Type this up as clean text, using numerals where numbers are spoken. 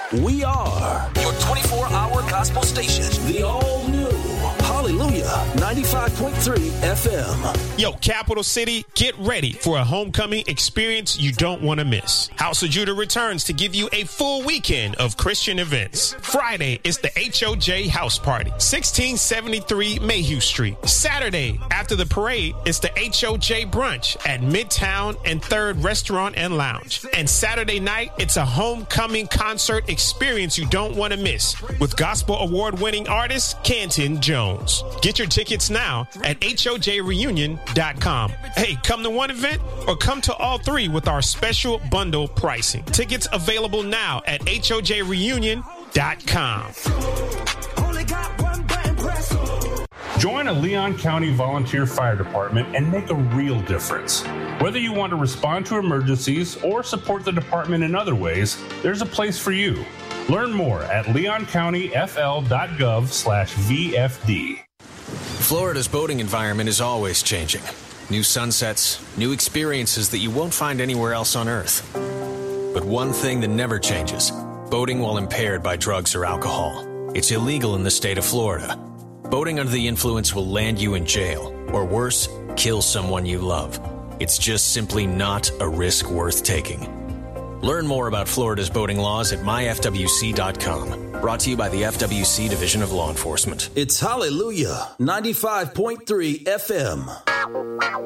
We are your 24-hour gospel station. The all-new Hallelujah 95.3 FM. Yo, Capital City, get ready for a homecoming experience you don't want to miss. House of Judah returns to give you a full weekend of Christian events. Friday is the HOJ House Party, 1673 Mayhew Street. Saturday, after the parade, it's the HOJ Brunch at Midtown and 3rd Restaurant and Lounge. And Saturday night, it's a homecoming concert experience you don't want to miss with gospel award-winning artist Canton Jones. Get your tickets now at HOJReunion.com. Hey, come to one event or come to all three with our special bundle pricing. Tickets available now at HOJReunion.com. Join a Leon County Volunteer Fire Department and make a real difference. Whether you want to respond to emergencies or support the department in other ways, there's a place for you. Learn more at leoncountyfl.gov/VFD. Florida's boating environment is always changing. New sunsets, new experiences that you won't find anywhere else on Earth. But one thing that never changes, boating while impaired by drugs or alcohol. It's illegal in the state of Florida. Boating under the influence will land you in jail, or worse, kill someone you love. It's just simply not a risk worth taking. Learn more about Florida's boating laws at myfwc.com. Brought to you by the FWC Division of Law Enforcement. It's Hallelujah 95.3 FM.